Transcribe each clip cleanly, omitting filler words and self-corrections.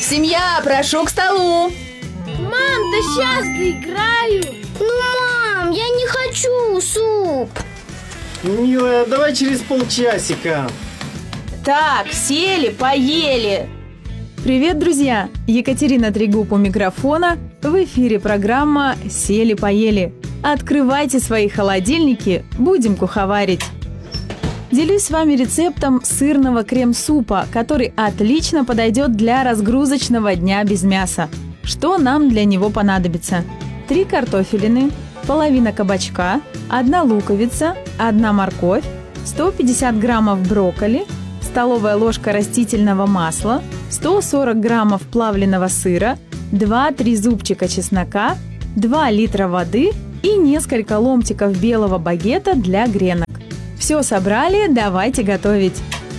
Семья, прошу к столу. Мам, да сейчас доиграю. Мам, я не хочу суп. Милая, давай через полчасика. Так, сели, поели. Привет, друзья! Екатерина Трегуб у микрофона. В эфире программа «Сели-поели». Открывайте свои холодильники, будем куховарить. Делюсь с вами рецептом сырного крем-супа, который отлично подойдет для разгрузочного дня без мяса. Что нам для него понадобится? 3 картофелины, половина кабачка, 1 луковица, 1 морковь, 150 граммов брокколи, столовая ложка растительного масла, 140 граммов плавленного сыра, 2-3 зубчика чеснока, 2 литра воды и несколько ломтиков белого багета для гренок. Все собрали, давайте готовить.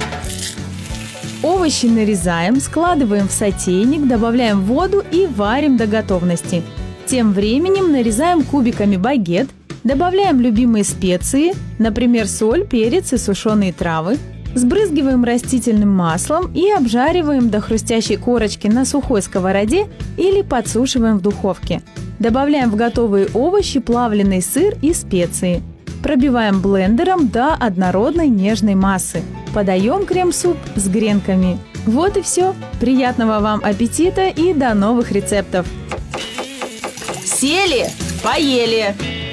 Овощи нарезаем, складываем в сотейник, добавляем воду и варим до готовности. Тем временем нарезаем кубиками багет, добавляем любимые специи, например, соль, перец и сушеные травы, сбрызгиваем растительным маслом и обжариваем до хрустящей корочки на сухой сковороде или подсушиваем в духовке. Добавляем в готовые овощи плавленый сыр и специи. Пробиваем блендером до однородной нежной массы. Подаем крем-суп с гренками. Вот и все. Приятного вам аппетита и до новых рецептов. Сели, поели.